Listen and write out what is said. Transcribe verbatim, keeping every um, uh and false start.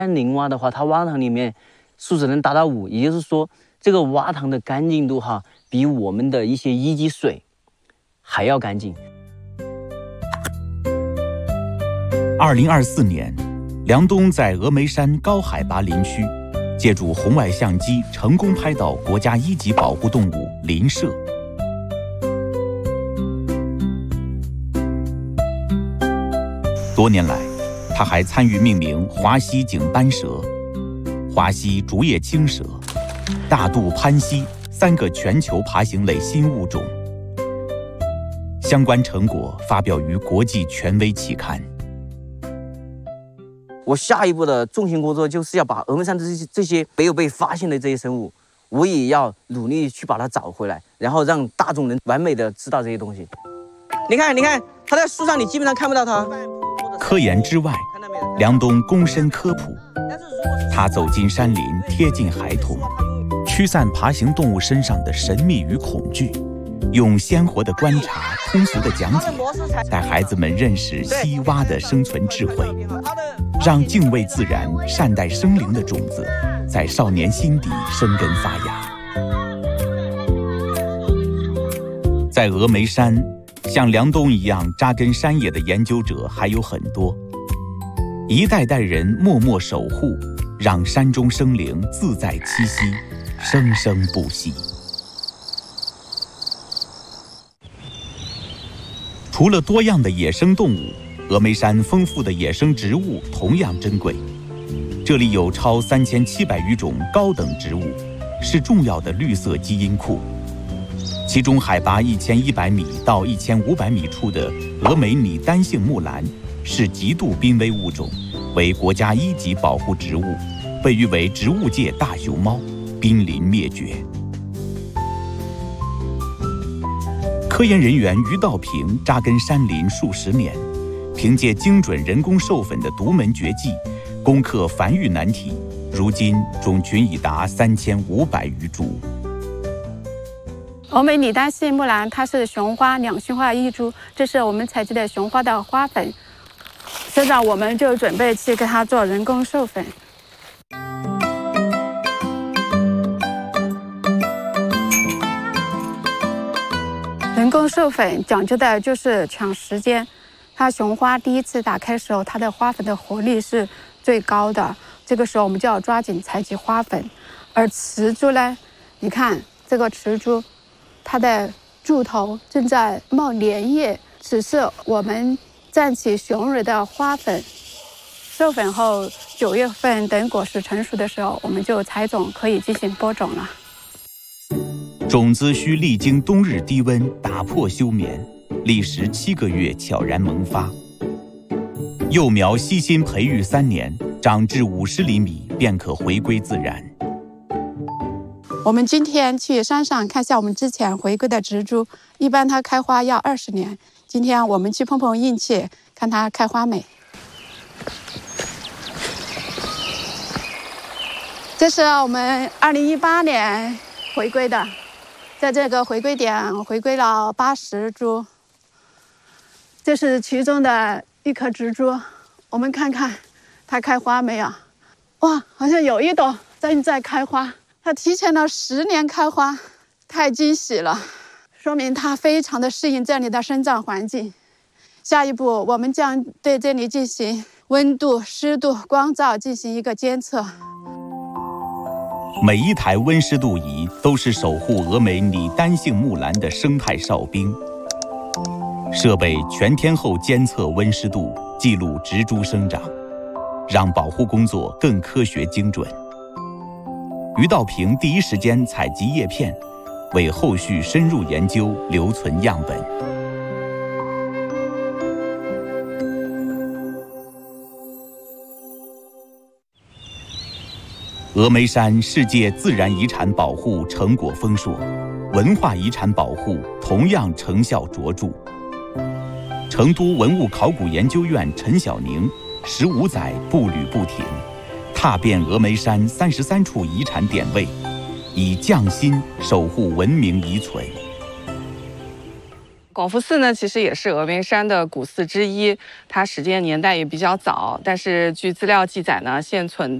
像林蛙的话，它蛙塘里面数值能达到五，也就是说，这个蛙塘的干净度哈，比我们的一些一级水还要干净。 二零二四年，梁冬在峨眉山高海拔林区，借助红外相机成功拍到国家一级保护动物林麝。多年来，他还参与命名华西井斑蛇、华西竹叶青蛇、大肚攀蜥三个全球爬行类新物种。相关成果发表于国际权威期刊。 我下一步的重心工作就是要把峨眉山的这些这些没有被发现的这些生物，我也要努力去把它找回来，然后让大众能完美的知道这些东西。你看，你看，它在树上，你基本上看不到它。 科研之外，梁冬躬身科普，他走进山林，贴近孩童，驱散爬行动物身上的神秘与恐惧，用鲜活的观察、通俗的讲解，带孩子们认识西蛙的生存智慧，让敬畏自然、善待生灵的种子在少年心底生根发芽。在峨眉山，像梁冬一样扎根山野的研究者还有很多，一代代人默默守护，让山中生灵自在栖息，生生不息。除了多样的野生动物，峨眉山丰富的野生植物同样珍贵。这里有超三千七百余种高等植物，是重要的绿色基因库。其中海拔一千一百米到一千五百米处的峨眉拟单性木兰是极度濒危物种，为国家一级保护植物，被誉为植物界大熊猫，濒临灭绝。科研人员于道平扎根山林数十年，凭借精准人工授粉的独门绝技，攻克繁育难题，如今种群已达三千五百余株。 峨眉拟单性木兰，它是雄花两性花一株，这是我们采集的雄花的花粉。现在我们就准备去给它做人工授粉。人工授粉讲究的就是抢时间。它雄花第一次打开的时候，它的花粉的活力是最高的，这个时候我们就要抓紧采集花粉。而雌株呢，你看这个雌株，它的柱头正在冒粘液，只是我们蘸起雄蕊的花粉，授粉后九月份等果实成熟的时候，我们就采种，可以进行播种了。 种子需历经冬日低温打破休眠，历时七个月悄然萌发。幼苗悉心培育三年，长至五十厘米便可回归自然。 我们今天去山上看一下我们之前回归的植株，一般它开花要二十年。今天我们去碰碰运气，看它开花没。这是我们二零一八年回归的，在这个回归点回归了八十株。这是其中的一颗植株，我们看看它开花没有？哇，好像有一朵正在开花。它提前了十年开花，太惊喜了，说明它非常的适应这里的生长环境。下一步，我们将对这里进行温度、湿度、光照进行一个监测。 每一台温湿度仪都是守护峨眉拟单性木兰的生态哨兵。设备全天候监测温湿度，记录植株生长，让保护工作更科学精准。于道平第一时间采集叶片，为后续深入研究留存样本。峨眉山世界自然遗产保护成果丰硕，文化遗产保护同样成效卓著。成都文物考古研究院陈晓宁十五载步履不停，踏遍峨眉山三十三处遗产点位，以匠心守护文明遗存。 广福寺呢，其实也是峨眉山的古寺之一，它始建年代也比较早，但是据资料记载呢，现存